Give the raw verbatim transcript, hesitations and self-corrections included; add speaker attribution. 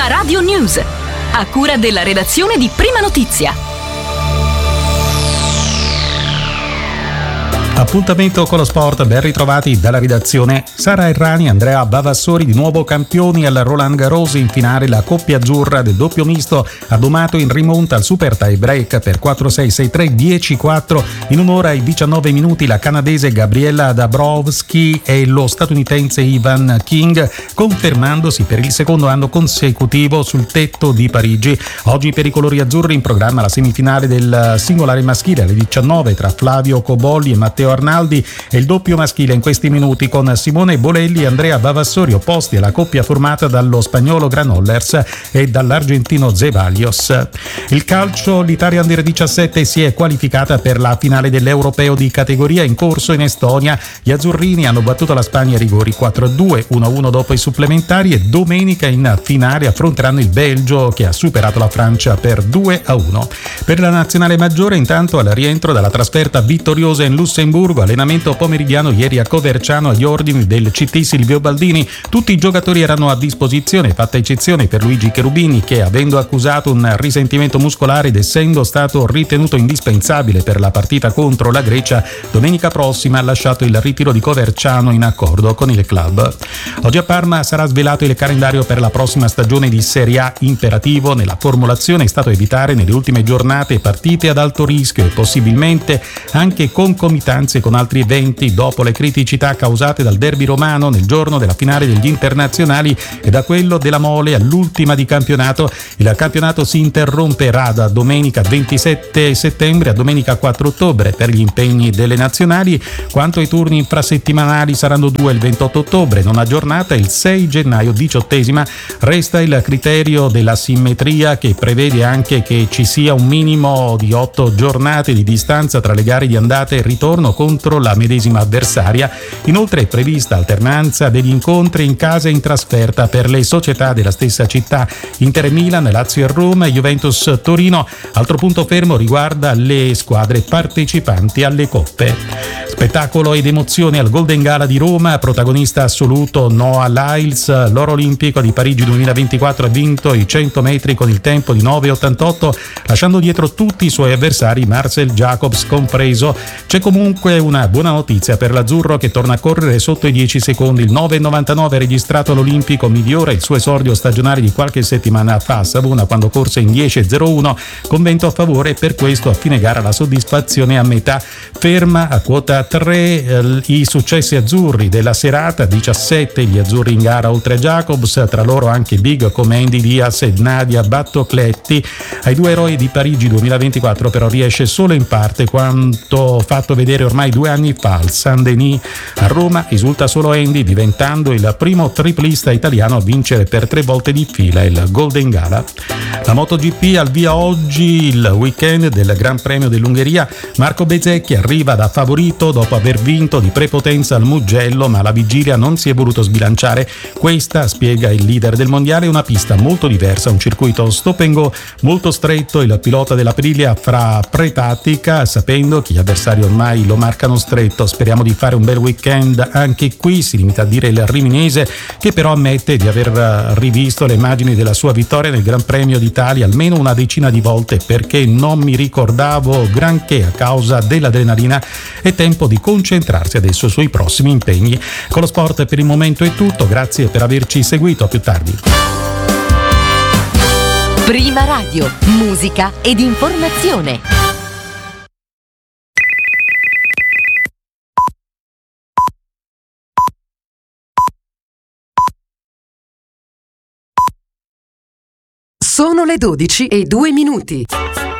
Speaker 1: Prima Radio News, a cura della redazione di Prima Notizia.
Speaker 2: Appuntamento con lo sport, ben ritrovati dalla redazione. Sara Errani e Andrea Bavassori di nuovo campioni al Roland Garros. In finale la coppia azzurra del doppio misto ha domato in rimonta al super tie break per quattro sei sei tre dieci quattro. In un'ora e diciannove minuti la canadese Gabriela Dabrowski e lo statunitense Ivan King, confermandosi per il secondo anno consecutivo sul tetto di Parigi. Oggi per i colori azzurri in programma la semifinale del singolare maschile alle diciannove tra Flavio Cobolli e Matteo Arnaldi e il doppio maschile in questi minuti con Simone Bolelli e Andrea Bavassori opposti alla coppia formata dallo spagnolo Granollers e dall'argentino Zeballos. Il calcio, l'Italia Under diciassette si è qualificata per la finale dell'Europeo di categoria in corso in Estonia. Gli azzurrini hanno battuto la Spagna a rigori quattro a due, uno a uno dopo i supplementari e domenica in finale affronteranno il Belgio che ha superato la Francia per due a uno. Per la nazionale maggiore intanto al rientro dalla trasferta vittoriosa in Lussemburgo, allenamento pomeridiano ieri a Coverciano agli ordini del C T Silvio Baldini. Tutti i giocatori erano a disposizione, fatta eccezione per Luigi Cherubini che, avendo accusato un risentimento muscolare ed essendo stato ritenuto indispensabile per la partita contro la Grecia, domenica prossima ha lasciato il ritiro di Coverciano in accordo con il club. Oggi a Parma sarà svelato il calendario per la prossima stagione di Serie A. Imperativo nella formulazione è stato evitare nelle ultime giornate partite ad alto rischio e possibilmente anche concomitanze con altri eventi dopo le criticità causate dal derby romano nel giorno della finale degli internazionali e da quello della Mole all'ultima di campionato. Il campionato si interromperà da domenica ventisette settembre a domenica quattro ottobre per gli impegni delle nazionali. Quanto ai turni infrasettimanali saranno due il ventotto ottobre, nona giornata, il sei gennaio diciottesima. Resta il criterio della simmetria che prevede anche che ci sia un minimo di otto giornate di distanza tra le gare di andata e ritorno contro la medesima avversaria. Inoltre è prevista alternanza degli incontri in casa e in trasferta per le società della stessa città: Inter Milan, Lazio e Roma, Juventus Torino. Altro punto fermo riguarda le squadre partecipanti alle coppe. Spettacolo ed emozione al Golden Gala di Roma, protagonista assoluto Noah Lyles. L'oro olimpico di Parigi duemilaventiquattro ha vinto i cento metri con il tempo di nove ottantotto, lasciando dietro tutti i suoi avversari, Marcel Jacobs compreso. C'è comunque una buona notizia per l'azzurro che torna a correre sotto i dieci secondi. Il nove novantanove registrato all'Olimpico migliora il suo esordio stagionale di qualche settimana fa a Savona quando corse in dieci zero uno con vento a favore e per questo a fine gara la soddisfazione è a metà. Ferma a quota tre eh, i successi azzurri della serata, diciassette gli azzurri in gara oltre a Jacobs, tra loro anche big come Andy Diaz e Nadia Battocletti. Ai due eroi di Parigi duemilaventiquattro però riesce solo in parte quanto fatto vedere ormai due anni fa al Saint-Denis. A Roma risulta solo Andy, diventando il primo triplista italiano a vincere per tre volte di fila il Golden Gala. La MotoGP al via oggi il weekend del Gran Premio dell'Ungheria. Marco Bezzecchi arriva da favorito dopo aver vinto di prepotenza al Mugello, ma alla vigilia non si è voluto sbilanciare. Questa, spiega il leader del mondiale, è una pista molto diversa, un circuito stop and go molto stretto. Il pilota dell'Aprilia farà pre-tattica sapendo che gli avversari ormai lo marcano stretto. Speriamo di fare un bel weekend anche qui, si limita a dire il riminese, che però ammette di aver rivisto le immagini della sua vittoria nel Gran Premio d'Italia almeno una decina di volte, perché non mi ricordavo granché a causa dell'adrenalina. È tempo di concentrarsi adesso sui prossimi impegni. Con lo sport per il momento è tutto, grazie per averci seguito, a più tardi.
Speaker 1: Prima Radio, musica ed informazione.
Speaker 3: Sono le dodici e due minuti.